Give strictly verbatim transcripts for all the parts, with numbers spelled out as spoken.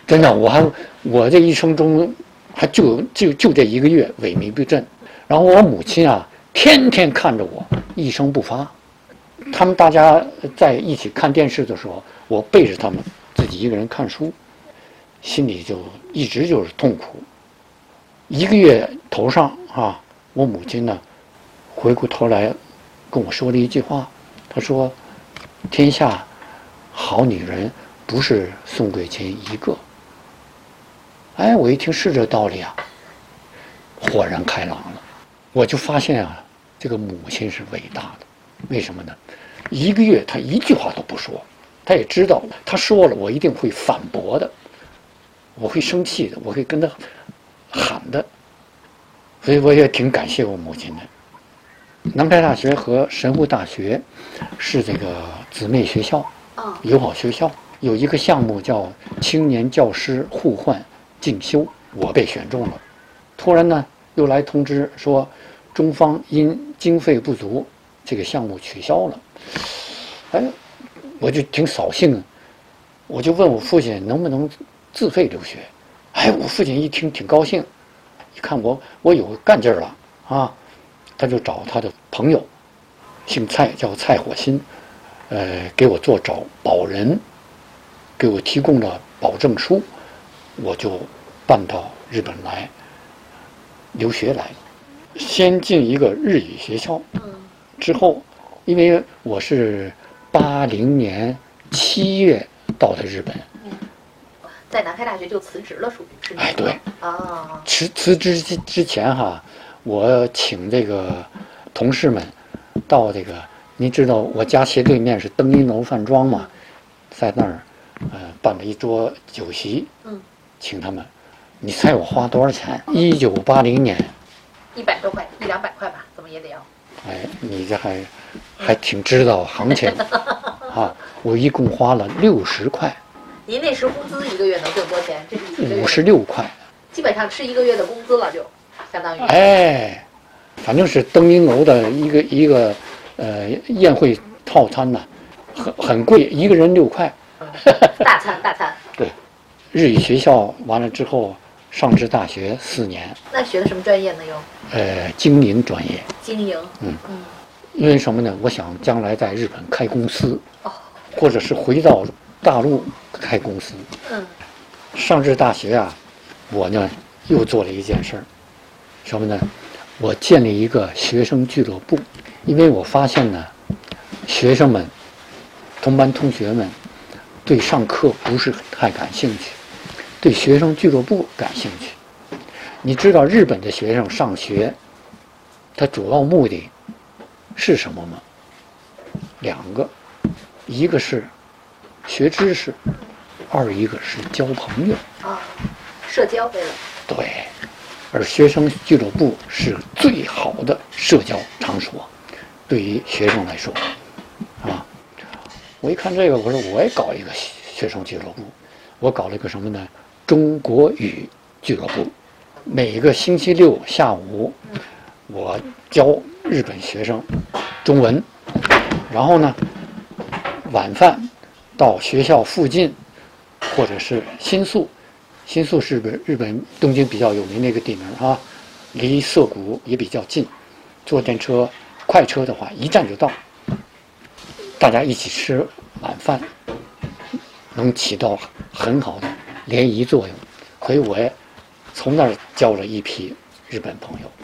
真的，我还我这一生中还就就就这一个月萎靡不振，然后我母亲啊天天看着我一声不发，他们大家在一起看电视的时候，我背着他们自己一个人看书，心里就一直就是痛苦。一个月头上啊，我母亲呢回过头来跟我说了一句话，她说：“天下好女人不是宋桂琴一个。”哎，我一听是这道理啊，豁然开朗了。我就发现啊，这个母亲是伟大的。为什么呢？一个月她一句话都不说，她也知道她说了我一定会反驳的，我会生气的，我会跟她喊的。所以我也挺感谢我母亲的。南开大学和神户大学是这个姊妹学校，友好学校，有一个项目叫青年教师互换进修，我被选中了。突然呢，又来通知说，中方因经费不足，这个项目取消了。哎，我就挺扫兴，我就问我父亲能不能自费留学。哎，我父亲一听挺高兴，一看我我有干劲儿了啊，他就找他的朋友，姓蔡，叫蔡火新，呃，给我做找保人，给我提供了保证书，我就办到日本来留学来了。先进一个日语学校，之后，因为我是八零年七月到的日本， 在南开大学就辞职了，属于是吗？ 哎，对， 啊， 辞辞职之之前哈，我请这个同事们到这个，您知道我家斜对面是登音楼饭庄嘛，在那儿呃办了一桌酒席， 嗯， 请他们，你猜我花多少钱？一九八零年， 一百多块，一两百块吧，怎么也得要。 哎，你这还还挺知道行情啊！我一共花了六十块。 您那时工资一个月能挣多少钱？这是一个月五十六块， 基本上是一个月的工资了，就相当于。 哎，反正是登音楼的一个一个呃宴会套餐呐、很很贵，一个人六块。 嗯、大餐大餐。 对，日语学校完了之后，上智大学四年。 那学的什么专业呢？又？ 呃，经营专业。 经营。 嗯嗯。 因为什么呢？我想将来在日本开公司， 哦， 或者是回到大陆开公司。 嗯。 上智大学啊，我呢又做了一件事儿，什么呢？我建立一个学生俱乐部，因为我发现呢，学生们、同班同学们对上课不是太感兴趣，对学生俱乐部感兴趣。你知道日本的学生上学，他主要目的是什么吗？两个，一个是学知识，二一个是交朋友。 啊，社交为了。 对，而学生俱乐部是最好的社交场所，对于学生来说，啊，我一看这个，我说我也搞一个学生俱乐部，我搞了一个什么呢？中国语俱乐部，每个星期六下午，我教日本学生中文，然后呢，晚饭到学校附近，或者是新宿。新宿是日本日本东京比较有名的一个地名啊，离涩谷也比较近，坐电车、快车的话一站就到。大家一起吃晚饭，能起到很好的联谊作用，所以我也从那儿交了一批日本朋友。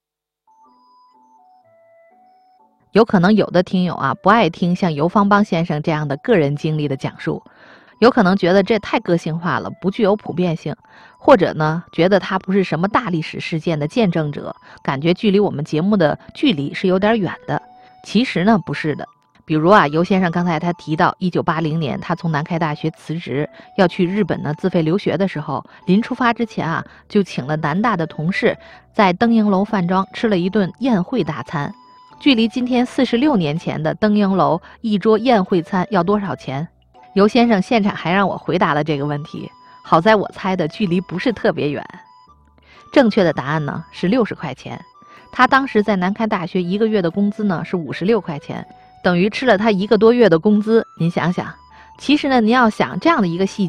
有可能有的听友啊不爱听像游芳邦先生这样的个人经历的讲述。有可能觉得这太个性化了，不具有普遍性，或者呢，觉得他不是什么大历史事件的见证者，感觉距离我们节目的距离是有点远的。其实呢，不是的。比如啊，游先生刚才他提到，一九八零年他从南开大学辞职，要去日本呢自费留学的时候，临出发之前啊，就请了南大的同事在登营楼饭庄吃了一顿宴会大餐。距离今天四十六年前的登营楼一桌宴会餐要多少钱？游先生现场还让我回答了这个问题，好在我猜的距离不是特别远。正确的答案呢是六十块钱。他当时在南开大学一个月的工资呢是五十六块钱，等于吃了他一个多月的工资。您想想，其实呢，您要想这样的一个细节。